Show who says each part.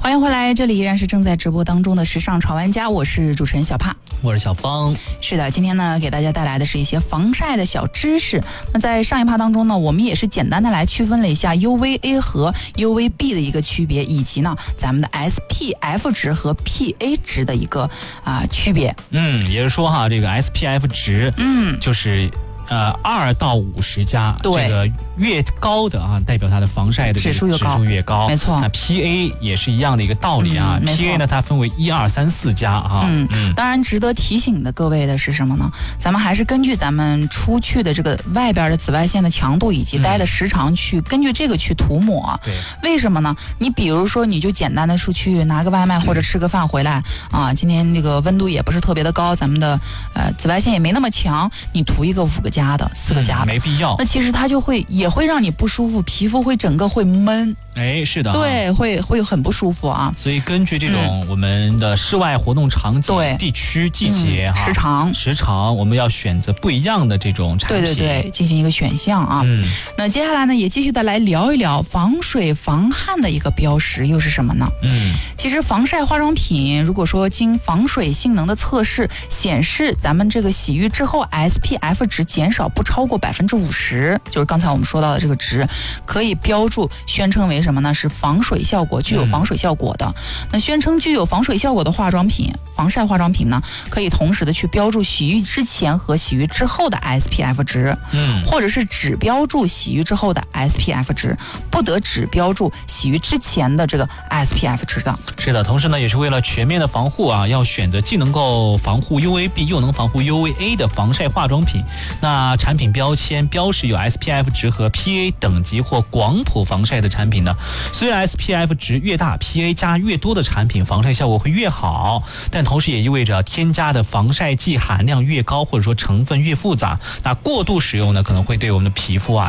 Speaker 1: 欢迎回来，这里依然是正在直播当中的时尚潮玩家，我是主持人小帕，
Speaker 2: 我是小芳。
Speaker 1: 是的，今天呢给大家带来的是一些防晒的小知识。那在上一趴当中呢，我们也是简单的来区分了一下 UVA 和 UVB 的一个区别，以及呢咱们的 SPF 值和 PA 值的一个区别。
Speaker 2: 也就是说哈，这个 SPF 值，就是2到50加，这个越高的代表它的防晒的
Speaker 1: 指数越高，没错。
Speaker 2: 那 PA 也是一样的一个道理啊。PA 呢，它分为1、2、3、4加啊。
Speaker 1: 当然值得提醒的各位的是什么呢？咱们还是根据咱们出去的这个外边的紫外线的强度以及待的时长去根据这个去涂抹。
Speaker 2: 对，
Speaker 1: 为什么呢？你比如说，你就简单的出去拿个外卖或者吃个饭回来啊，今天这个温度也不是特别的高，咱们的紫外线也没那么强，你涂一个5个加的、4个加的，
Speaker 2: 没必要。
Speaker 1: 那其实它也会让你不舒服，皮肤会整个会闷。
Speaker 2: 哎，是的，
Speaker 1: 对，会很不舒服啊。
Speaker 2: 所以根据这种我们的室外活动场景、地区、季节、时长，我们要选择不一样的这种产品。
Speaker 1: 对，进行一个选项啊。那接下来呢，也继续的来聊一聊防水防汗的一个标识又是什么呢？其实防晒化妆品，如果说经防水性能的测试显示，咱们这个洗浴之后 SPF 值减少不超过50%，就是刚才我们说到的这个值，可以标注宣称为什么呢？是防水效果，具有防水效果的。那宣称具有防水效果的化妆品，防晒化妆品呢，可以同时的去标注洗浴之前和洗浴之后的 SPF 值，或者是只标注洗浴之后的 SPF 值，不得只标注洗浴之前的这个 SPF 值的。
Speaker 2: 是的，同时呢，也是为了全面的防护啊，要选择既能够防护 UVB 又能防护 UVA 的防晒化妆品。那产品标签标识有 SPF 值和 PA 等级或广谱防晒的产品呢，虽然 SPF 值越大 PA 加越多的产品防晒效果会越好，但同时也意味着添加的防晒剂含量越高，或者说成分越复杂，那过度使用呢可能会对我们的皮肤